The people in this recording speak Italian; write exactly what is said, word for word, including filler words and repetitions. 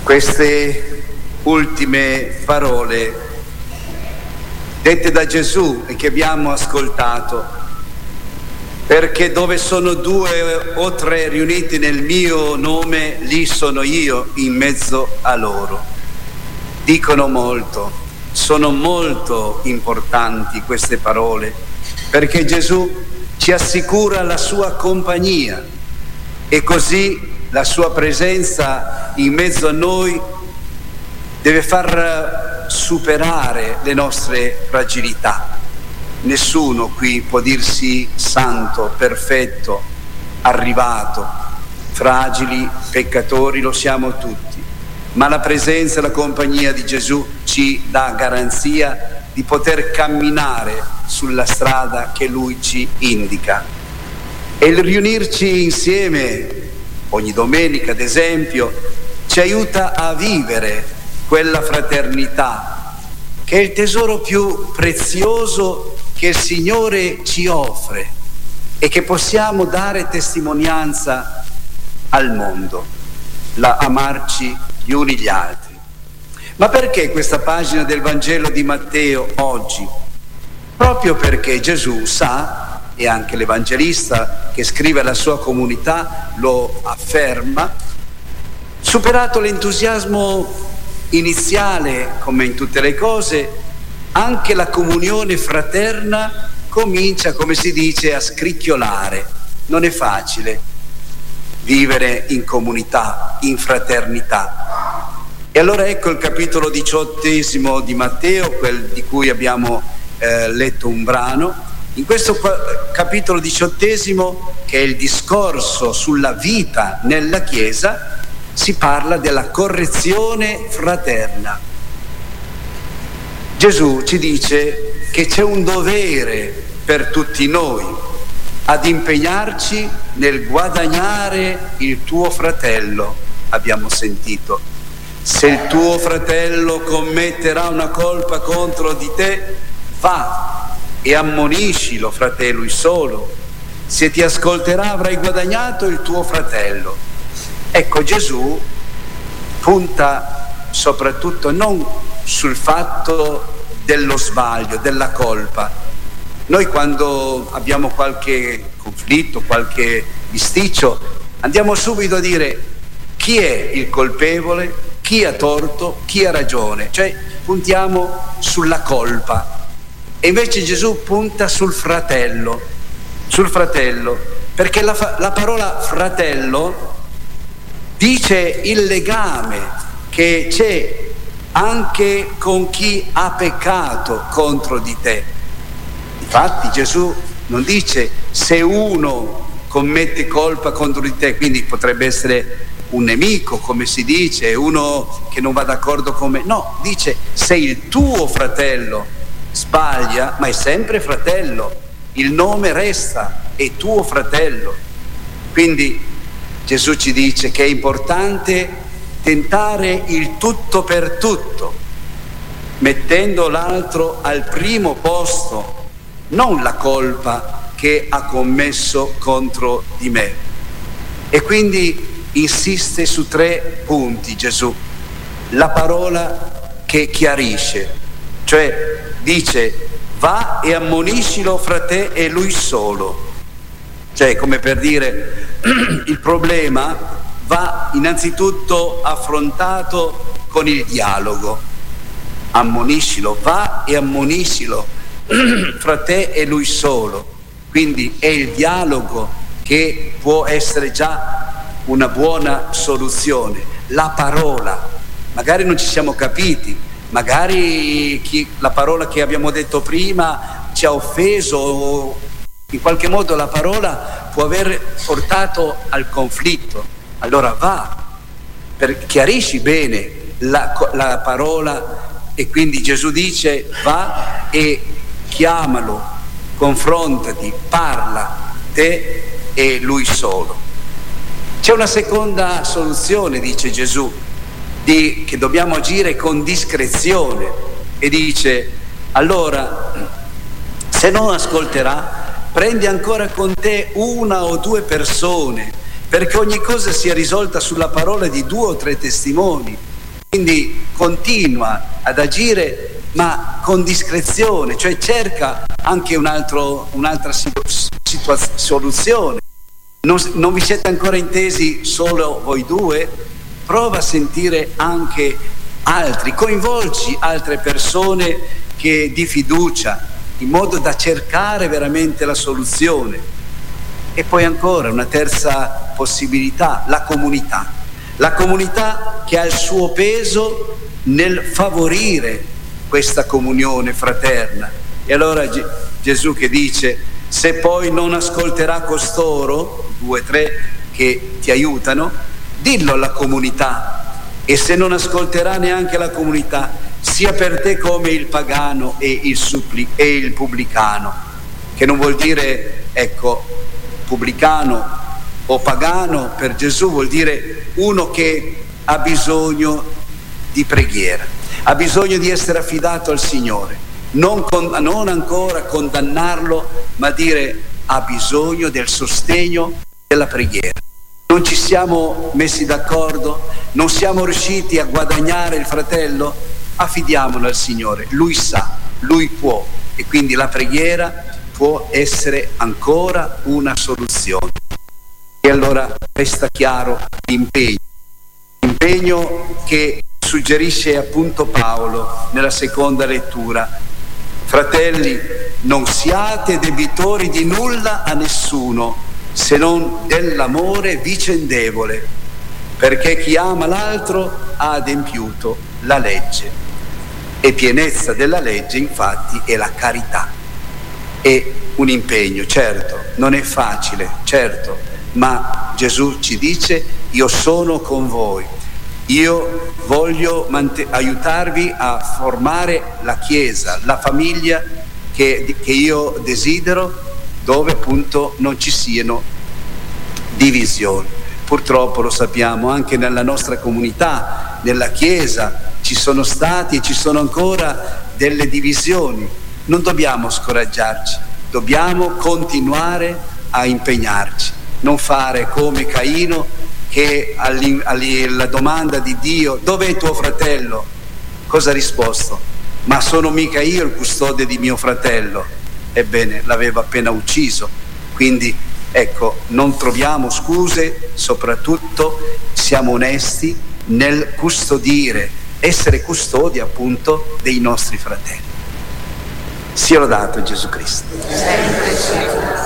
Queste ultime parole dette da Gesù e che abbiamo ascoltato, perché dove sono due o tre riuniti nel mio nome, lì sono io in mezzo a loro. Dicono molto, sono molto importanti queste parole, perché Gesù ci assicura la sua compagnia e così la sua presenza in mezzo a noi deve far superare le nostre fragilità. Nessuno qui può dirsi santo, perfetto, arrivato. Fragili, peccatori lo siamo tutti, ma la presenza e la compagnia di Gesù ci dà garanzia di poter camminare sulla strada che Lui ci indica. E il riunirci insieme ogni domenica, ad esempio, ci aiuta a vivere quella fraternità che è il tesoro più prezioso che il Signore ci offre e che possiamo dare testimonianza al mondo, la amarci gli uni gli altri. Ma perché questa pagina del Vangelo di Matteo oggi? Proprio perché Gesù sa, e anche l'Evangelista che scrive alla sua comunità lo afferma, superato l'entusiasmo iniziale, come in tutte le cose, anche la comunione fraterna comincia, come si dice, a scricchiolare. Non è facile vivere in comunità, in fraternità. E allora ecco il capitolo diciottesimo di Matteo, quel di cui abbiamo eh, letto un brano. In questo capitolo diciottesimo, che è il discorso sulla vita nella Chiesa, si parla della correzione fraterna. Gesù ci dice che c'è un dovere per tutti noi ad impegnarci nel guadagnare il tuo fratello, abbiamo sentito. Se il tuo fratello commetterà una colpa contro di te, va e ammoniscilo, fratello, lui solo. Se ti ascolterà avrai guadagnato il tuo fratello. Ecco, Gesù punta soprattutto non sul fatto dello sbaglio, della colpa. Noi quando abbiamo qualche conflitto, qualche bisticcio, andiamo subito a dire chi è il colpevole, chi ha torto, chi ha ragione, cioè puntiamo sulla colpa. E invece Gesù punta sul fratello, sul fratello, perché la, la parola fratello dice il legame che c'è anche con chi ha peccato contro di te. Infatti Gesù non dice se uno commette colpa contro di te, quindi potrebbe essere un nemico, come si dice, uno che non va d'accordo con me. No, dice se il tuo fratello sbaglia, ma è sempre fratello, il nome resta, è tuo fratello. Quindi Gesù ci dice che è importante tentare il tutto per tutto, mettendo l'altro al primo posto, non la colpa che ha commesso contro di me. E quindi insiste su tre punti Gesù. La parola che chiarisce, cioè dice va e ammoniscilo fra te e lui solo. Cioè, come per dire, il problema va innanzitutto affrontato con il dialogo. Ammoniscilo, va e ammoniscilo fra te e lui solo. Quindi è il dialogo che può essere già una buona soluzione. La parola, magari non ci siamo capiti, magari chi, la parola che abbiamo detto prima ci ha offeso, o in qualche modo la parola può aver portato al conflitto. Allora va, per, chiarisci bene la, la parola, e quindi Gesù dice va e chiamalo, confrontati, parla, te e lui solo. C'è una seconda soluzione, dice Gesù, di, che dobbiamo agire con discrezione, e dice allora se non ascolterà prendi ancora con te una o due persone, perché ogni cosa sia risolta sulla parola di due o tre testimoni. quindi continua ad agire ma con discrezione, cioè cerca anche un altro, un'altra situa- soluzione. Non, non vi siete ancora intesi solo voi due? Prova a sentire anche altri, coinvolgi altre persone che di fiducia, in modo da cercare veramente la soluzione. E poi ancora una terza possibilità, la comunità. La comunità che ha il suo peso nel favorire questa comunione fraterna. E allora G- Gesù che dice: se poi non ascolterà costoro, due, tre, che ti aiutano, dillo alla comunità. E se non ascolterà neanche la comunità, sia per te come il pagano e il, suppli- e il pubblicano, che non vuol dire, ecco, pubblicano o pagano per Gesù vuol dire uno che ha bisogno di preghiera, ha bisogno di essere affidato al Signore, non, con- non ancora condannarlo, ma dire ha bisogno del sostegno della preghiera. Non ci siamo messi d'accordo, non siamo riusciti a guadagnare il fratello, affidiamolo al Signore, Lui sa, Lui può, e quindi la preghiera può essere ancora una soluzione. E allora resta chiaro l'impegno, l'impegno che suggerisce appunto Paolo nella seconda lettura. Fratelli, non siate debitori di nulla a nessuno, se non dell'amore vicendevole, perché chi ama l'altro ha adempiuto la legge. E pienezza della legge, infatti, è la carità. È un impegno, certo, non è facile, certo, ma Gesù ci dice: io sono con voi, io voglio mant- aiutarvi a formare la Chiesa, la famiglia che, che io desidero, dove appunto non ci siano divisioni. Purtroppo lo sappiamo, anche nella nostra comunità, nella Chiesa, ci sono stati e ci sono ancora delle divisioni. Non dobbiamo scoraggiarci, dobbiamo continuare a impegnarci, non fare come Caino che alla domanda di Dio: dov'è tuo fratello? Cosa ha risposto? Ma sono mica io il custode di mio fratello. Ebbene, l'aveva appena ucciso. Quindi ecco, non troviamo scuse, soprattutto siamo onesti nel custodire, essere custodi appunto dei nostri fratelli. Sia lodato Gesù Cristo.